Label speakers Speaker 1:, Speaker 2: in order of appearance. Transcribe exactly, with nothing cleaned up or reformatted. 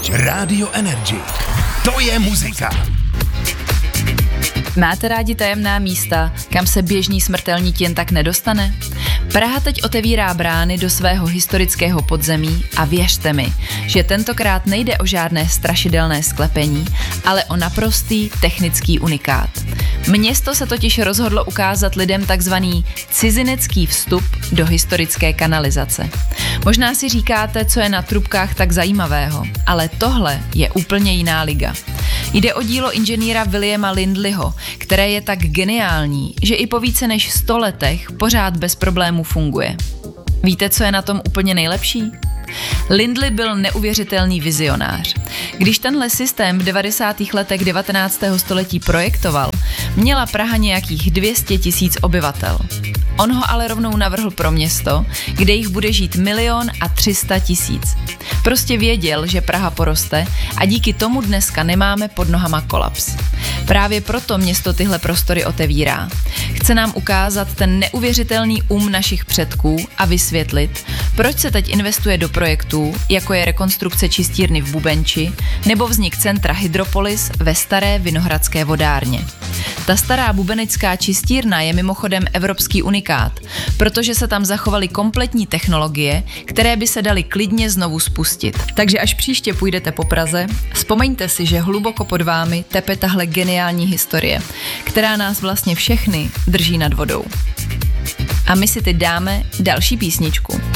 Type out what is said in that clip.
Speaker 1: Radio Energy. To je muzika.
Speaker 2: Máte rádi tajemná místa, kam se běžný smrtelník jen tak nedostane? Praha teď otevírá brány do svého historického podzemí a věřte mi, že tentokrát nejde o žádné strašidelné sklepení, ale o naprostý technický unikát. Město se totiž rozhodlo ukázat lidem takzvaný cizinecký vstup do historické kanalizace. Možná si říkáte, co je na trubkách tak zajímavého, ale tohle je úplně jiná liga. Jde o dílo inženýra Williama Lindleyho, které je tak geniální, že i po více než sto letech pořád bez problémů funguje. Víte, co je na tom úplně nejlepší? Lindley byl neuvěřitelný vizionář. Když tenhle systém v devadesátých letech devatenáctého století projektoval, měla Praha nějakých dvě stě tisíc obyvatel. On ho ale rovnou navrhl pro město, kde jich bude žít milion a tři sta tisíc. Prostě věděl, že Praha poroste a díky tomu dneska nemáme pod nohama kolaps. Právě proto město tyhle prostory otevírá. Chce nám ukázat ten neuvěřitelný um našich předků a vysvětlit, proč se teď investuje do projektů, jako je rekonstrukce čistírny v Bubenči nebo vznik centra Hydropolis ve staré Vinohradské vodárně. Ta stará bubenická čistírna je mimochodem evropský unikát, protože se tam zachovaly kompletní technologie, které by se daly klidně znovu spustit. Takže až příště půjdete po Praze, vzpomeňte si, že hluboko pod vámi tepe tahle geniální historie, která nás vlastně všechny drží nad vodou. A my si teď dáme další písničku.